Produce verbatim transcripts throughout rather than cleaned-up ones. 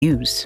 News.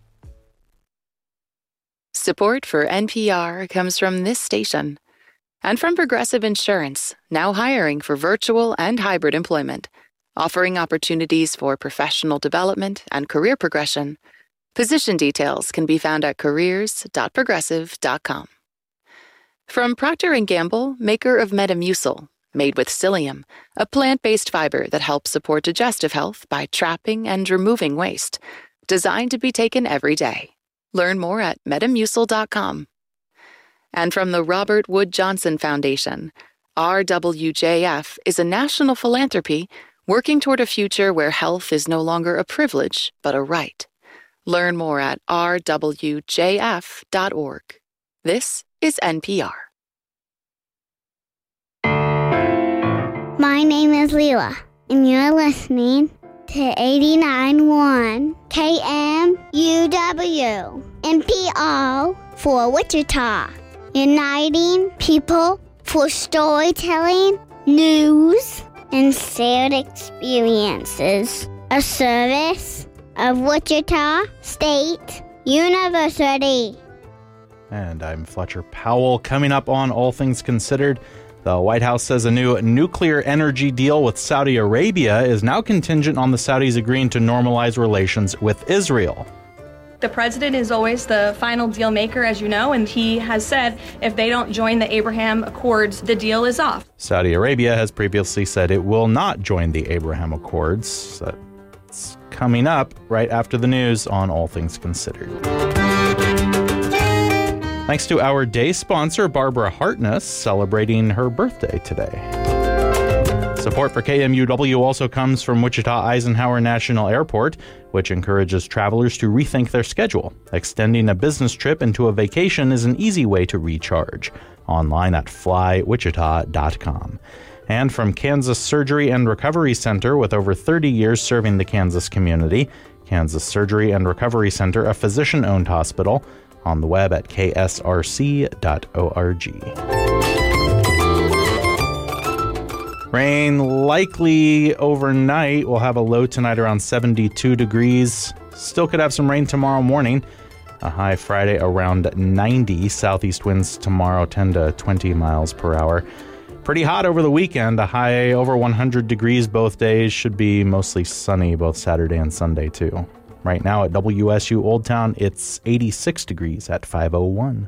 Support for N P R comes from this station and from Progressive Insurance, now hiring for virtual and hybrid employment, offering opportunities for professional development and career progression. Position details can be found at careers dot progressive dot com. From Procter and Gamble, maker of Metamucil, made with psyllium, a plant-based fiber that helps support digestive health by trapping and removing waste, designed to be taken every day. Learn more at metamucil dot com. And from the Robert Wood Johnson Foundation, R W J F is a national philanthropy working toward a future where health is no longer a privilege, but a right. Learn more at r w j f dot org. This is N P R. My name is Leela, and you're listening to eighty-nine point one K M U W, N P R for Wichita, uniting people for storytelling, news, and shared experiences. A service of Wichita State University. And I'm Fletcher Powell. Coming up on All Things Considered, the White House says a new nuclear energy deal with Saudi Arabia is now contingent on the Saudis agreeing to normalize relations with Israel. The president is always the final deal maker, as you know, and he has said if they don't join the Abraham Accords, the deal is off. Saudi Arabia has previously said it will not join the Abraham Accords. That's coming up right after the news on All Things Considered. Thanks to our day sponsor, Barbara Hartness, celebrating her birthday today. Support for K M U W also comes from Wichita Eisenhower National Airport, which encourages travelers to rethink their schedule. Extending a business trip into a vacation is an easy way to recharge. Online at fly wichita dot com. And from Kansas Surgery and Recovery Center, with over thirty years serving the Kansas community, Kansas Surgery and Recovery Center, a physician-owned hospital, on the web at k s r c dot org. Rain likely overnight. We'll have a low tonight around seventy-two degrees. Still could have some rain tomorrow morning. A high Friday around ninety. Southeast winds tomorrow ten to twenty miles per hour. Pretty hot over the weekend. A high over one hundred degrees both days. Should be mostly sunny both Saturday and Sunday too. Right now at W S U Old Town, it's eighty-six degrees at five oh one.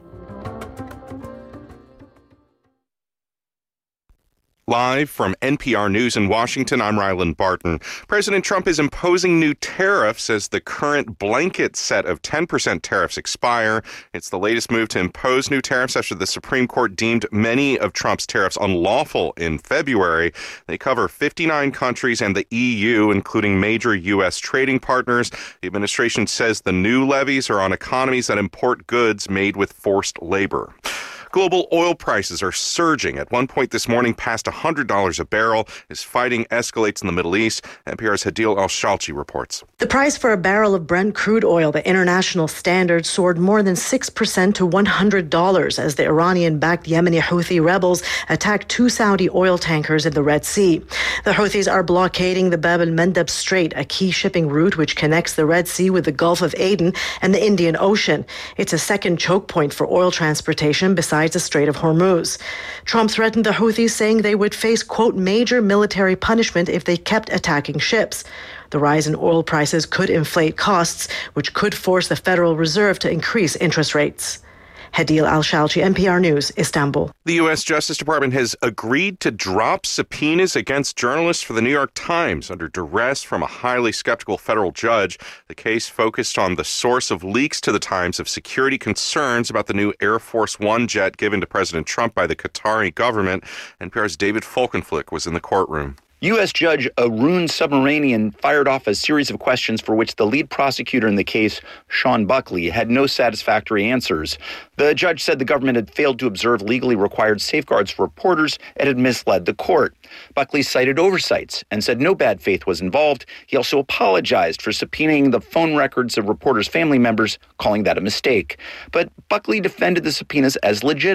Live from N P R News in Washington, I'm Ryland Barton. President Trump is imposing new tariffs as the current blanket set of ten percent tariffs expire. It's the latest move to impose new tariffs after the Supreme Court deemed many of Trump's tariffs unlawful in February. They cover fifty-nine countries and the E U, including major U S trading partners. The administration says the new levies are on economies that import goods made with forced labor. Global oil prices are surging. At one point this morning, past one hundred dollars a barrel as fighting escalates in the Middle East. N P R's Hadil Al-Shalchi reports. The price for a barrel of Brent crude oil, the international standard, soared more than six percent to one hundred dollars as the Iranian-backed Yemeni Houthi rebels attacked two Saudi oil tankers in the Red Sea. The Houthis are blockading the Bab el-Mandeb Strait, a key shipping route which connects the Red Sea with the Gulf of Aden and the Indian Ocean. It's a second choke point for oil transportation besides the Strait of Hormuz. Trump threatened the Houthis, saying they would face, quote, major military punishment if they kept attacking ships. The rise in oil prices could inflate costs, which could force the Federal Reserve to increase interest rates. Hadil Al-Shalchi, N P R News, Istanbul. The U S Justice Department has agreed to drop subpoenas against journalists for the New York Times under duress from a highly skeptical federal judge. The case focused on the source of leaks to the Times of security concerns about the new Air Force One jet given to President Trump by the Qatari government. N P R's David Folkenflik was in the courtroom. U S Judge Arun Subramanian fired off a series of questions for which the lead prosecutor in the case, Sean Buckley, had no satisfactory answers. The judge said the government had failed to observe legally required safeguards for reporters and had misled the court. Buckley cited oversights and said no bad faith was involved. He also apologized for subpoenaing the phone records of reporters' family members, calling that a mistake. But Buckley defended the subpoenas as legitimate.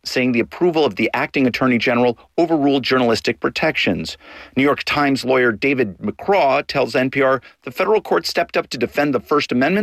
saying the approval of the acting attorney general overruled journalistic protections. New York Times lawyer David McCraw tells N P R the federal court stepped up to defend the First Amendment